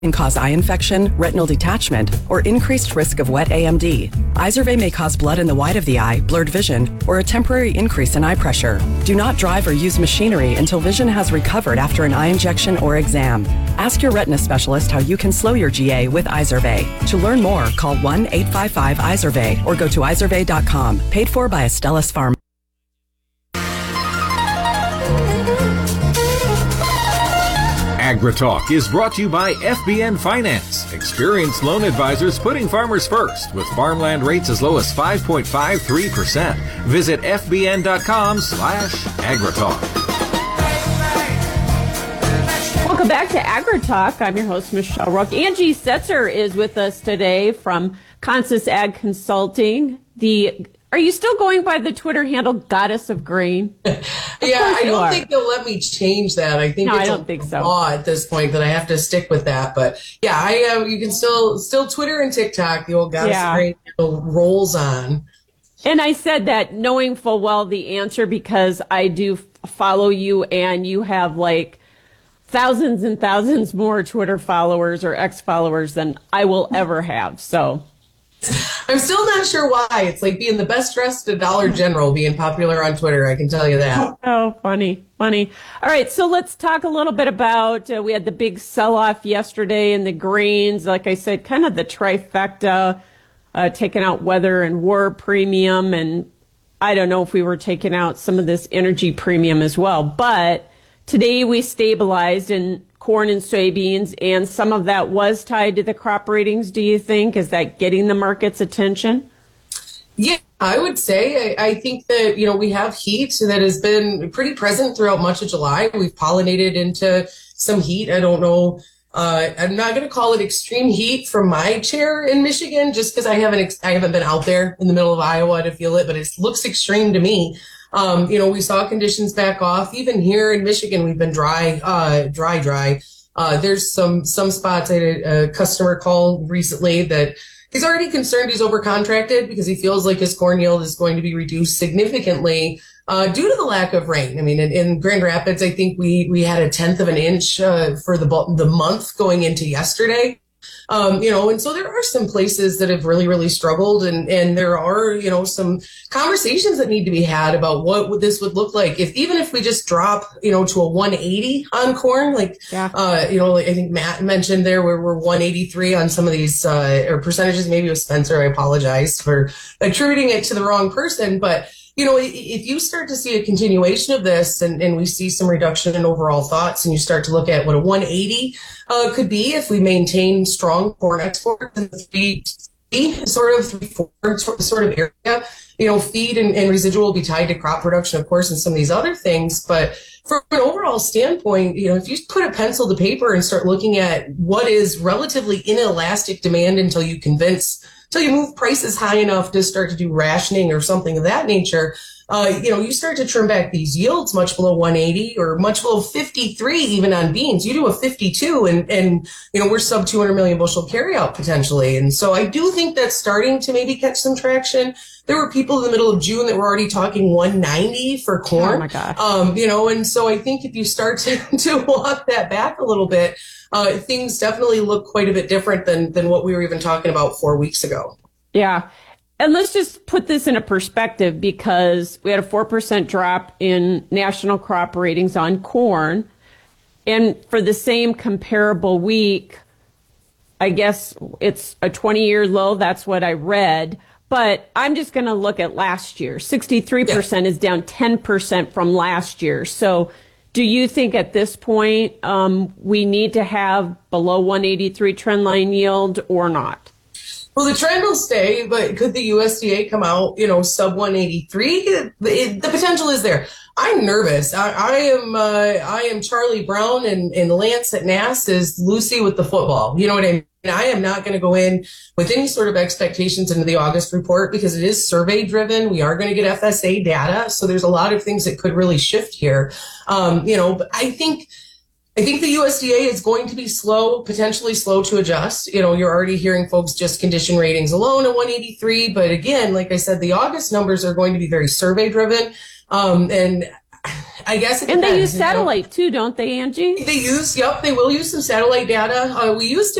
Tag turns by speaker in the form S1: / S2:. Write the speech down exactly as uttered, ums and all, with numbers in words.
S1: can cause eye infection, retinal detachment, or increased risk of wet A M D. Izervay may cause blood in the white of the eye, blurred vision, or a temporary increase in eye pressure. Do not drive or use machinery until vision has recovered after an eye injection or exam. Ask your retina specialist how you can slow your G A with Izervay. To learn more, call one eight five five Izervay or go to izervay dot com. Paid for by Astellas Pharma.
S2: AgriTalk is brought to you by F B N Finance. Experienced loan advisors putting farmers first with farmland rates as low as five point five three percent. Visit F B N dot com slash AgriTalk.
S3: Welcome back to AgriTalk. I'm your host, Michelle Rook. Angie Setzer is with us today from Consus Ag Consulting. The Are you still going by the Twitter handle Goddess of Grain?
S4: Yeah, I don't think they'll let me change that. I think
S3: no,
S4: it's
S3: I don't
S4: a
S3: think so.
S4: law at this point that I have to stick with that. But yeah, I uh, you can still still Twitter and TikTok. The old Goddess
S3: Yeah.
S4: of Grain handle rolls on.
S3: And I said that knowing full well the answer because I do f- follow you and you have like thousands and thousands more Twitter followers or X followers than I will ever have. So
S4: I'm still not sure why. It's like being the best dressed at Dollar General, being popular on Twitter. I can tell you that.
S3: Oh, funny, funny. All right, so let's talk a little bit about, uh, we had the big sell-off yesterday in the grains. Like I said, kind of the trifecta, uh, taking out weather and war premium. And I don't know if we were taking out some of this energy premium as well. But today we stabilized in corn and soybeans, and some of that was tied to the crop ratings, do you think? Is that getting the market's attention?
S4: Yeah, I would say. I, I think that, you know, we have heat that has been pretty present throughout much of July. We've pollinated into some heat. I don't know. Uh, I'm not going to call it extreme heat from my chair in Michigan, just because I haven't ex- I haven't been out there in the middle of Iowa to feel it, but it looks extreme to me. Um, you know, we saw conditions back off. Even here in Michigan, we've been dry, uh, dry, dry. Uh, there's some, some spots. I had a, a customer call recently that he's already concerned he's overcontracted because he feels like his corn yield is going to be reduced significantly, uh, due to the lack of rain. I mean, in, in Grand Rapids, I think we, we had a tenth of an inch, uh, for the, the month going into yesterday. Um, you know, and so there are some places that have really, really struggled, and, and there are, you know, some conversations that need to be had about what would this would look like if, even if we just drop, you know, to a one eighty on corn, like,
S3: Yeah.
S4: uh, you know, like I think Matt mentioned there, where we're one eighty-three on some of these, uh, or percentages, maybe it was Spencer. I apologize for attributing it to the wrong person, but you know, if you start to see a continuation of this and, and we see some reduction in overall thoughts and you start to look at what a one eighty uh, could be if we maintain strong corn exports in the three, sort of three, four sort of area, you know, feed and, and residual will be tied to crop production, of course, and some of these other things. But from an overall standpoint, you know, if you put a pencil to paper and start looking at what is relatively inelastic demand until you convince until you move prices high enough to start to do rationing or something of that nature, uh, you know, you start to trim back these yields much below one eighty or much below fifty-three, even on beans. You do a fifty-two and, and, you know, we're sub two hundred million bushel carryout potentially. And so I do think that's starting to maybe catch some traction. There were people in the middle of June that were already talking one ninety for corn.
S3: Oh my gosh.
S4: Um, you know, and so I think if you start to, to walk that back a little bit, Uh, things definitely look quite a bit different than, than what we were even talking about four weeks ago.
S3: Yeah. And let's just put this in a perspective because we had a four percent drop in national crop ratings on corn. And for the same comparable week, I guess it's a twenty-year low. That's what I read. But I'm just going to look at last year. sixty-three percent yeah. is down ten percent from last year. So do you think at this point um, we need to have below one eighty-three trend line yield or not?
S4: Well, the trend will stay, but could the U S D A come out, you know, sub one eighty-three? It, it, the potential is there. I'm nervous. I, I am, uh, I am Charlie Brown, and, and Lance at N A S is Lucy with the football. You know what I mean? I am not going to go in with any sort of expectations into the August report because it is survey driven. We are going to get F S A data. So there's a lot of things that could really shift here. Um, you know, but I think, I think the U S D A is going to be slow, potentially slow to adjust. You know, you're already hearing folks just condition ratings alone at one eighty-three. But again, like I said, the August numbers are going to be very survey driven. Um, and I guess it
S3: And they
S4: depends,
S3: use
S4: you know.
S3: satellite too, don't they, Angie?
S4: They use, yep, they will use some satellite data. Uh, we used to